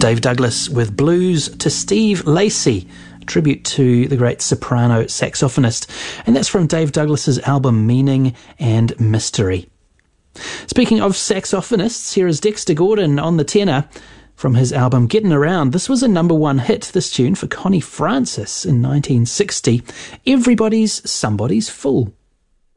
Dave Douglas with Blues to Steve Lacy, a tribute to the great soprano saxophonist. And that's from Dave Douglas's album Meaning and Mystery. Speaking of saxophonists, here is Dexter Gordon on the tenor from his album Gettin' Around. This was a #1 hit, this tune, for Connie Francis in 1960. Everybody's Somebody's Fool.